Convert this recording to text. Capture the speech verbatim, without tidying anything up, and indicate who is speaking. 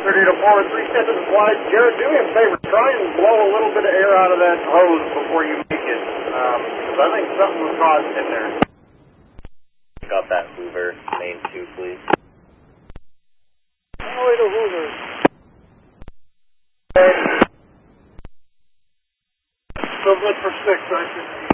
Speaker 1: thirty to four and three seconds wide. Jared, do me a favor. Try and blow a little bit of air out of that hose before you make it. Um, because I think something was caused in there.
Speaker 2: Got that Hoover, main two, please.
Speaker 1: All the way to Hoover.
Speaker 3: Still good for six, I think.